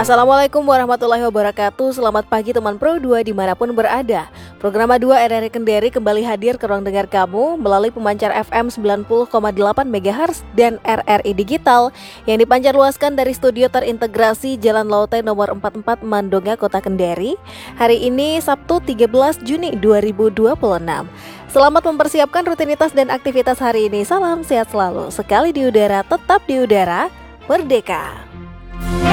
Assalamualaikum warahmatullahi wabarakatuh. Selamat pagi teman Pro 2 dimanapun berada. Program A2 RRI Kendari kembali hadir ke ruang dengar kamu melalui pemancar FM 90,8 MHz dan RRI Digital yang dipancar luaskan dari studio terintegrasi Jalan Laute nomor 44 Mandonga, Kota Kendari. Hari ini Sabtu 13 Juni 2026. Selamat mempersiapkan rutinitas dan aktivitas hari ini. Salam sehat selalu. Sekali di udara, tetap di udara, merdeka.